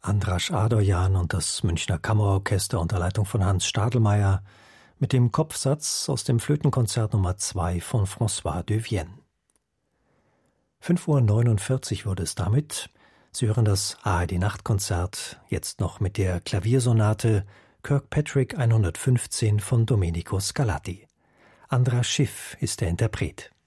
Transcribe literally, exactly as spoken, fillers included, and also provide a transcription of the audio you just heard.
Andras Adoyan und das Münchner Kammerorchester unter Leitung von Hans Stadelmeier mit dem Kopfsatz aus dem Flötenkonzert Nummer zwei von François de Vienne. fünf Uhr neunundvierzig wurde es damit. Sie hören das A R D-Nachtkonzert, jetzt noch mit der Klaviersonate Kirkpatrick hundertfünfzehn von Domenico Scarlatti. Andras Schiff ist der Interpret.